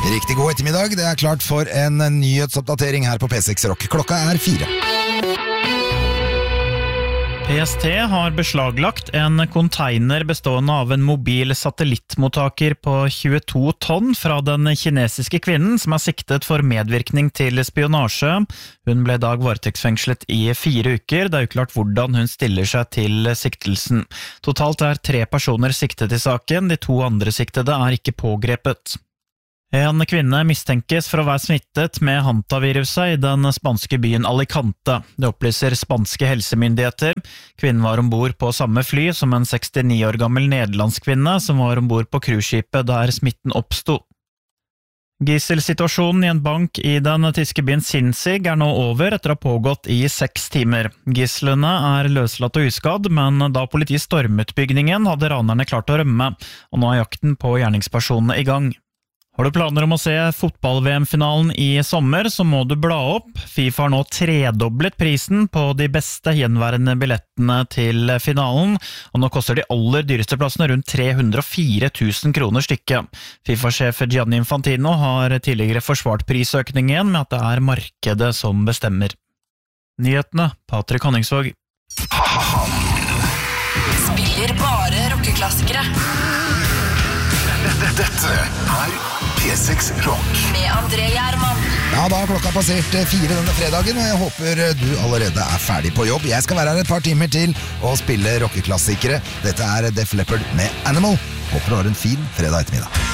Riktig god ettermiddag, det klart for en nyhetsoppdatering her på P6 Rock. Klokka 4. PST har beslaglagt en container bestående av en mobil satellittmottaker på 22 tonn fra den kinesiske kvinnen som siktet for medvirkning til spionasje. Hun ble i dag varetektsfengslet i 4 uker. Det uklart hvordan hun stiller seg til siktelsen. Totalt 3 personer siktet i saken. De 2 andre siktede ikke pågrepet. En kvinne mistenkes for å være smittet med hantaviruset i den spanske byen Alicante. Det opplyser spanske helsemyndigheter. Kvinnen var ombord på samme fly som en 69 år gammel nederlandsk kvinne som var ombord på cruiseskipet der smitten oppstod. Gisselsituasjonen i en bank i den tyske byen Sinzig nå over etter å ha pågått i 6 timer. Gisslene løslatt og uskadd, men da politiet stormet bygningen hadde ranerne klart å rømme, og nå jakten på gjerningspersonene i gang. Har du planer om å se fotball-VM-finalen i sommer, så må du bla opp. FIFA har nå tredoblet prisen på de beste gjenværende billettene til finalen, og nå koster de aller dyreste plassene rundt 304 000 kroner stykket. FIFA-sjef Gianni Infantino har tidligere forsvart prisøkningen med at det markedet som bestemmer. Nyhetene, Patrick Honningsvåg. Spiller bare rockeklassikere. Dette P6 Rock med André Gjerman. Ja, da har klokka passert 4 denne fredagen, og jeg håper du allerede ferdig på jobb. Jeg skal være her et par timer til og spille rockeklassikere. Dette Def Leppard med Animal. Håper du har en fin fredag ettermiddag.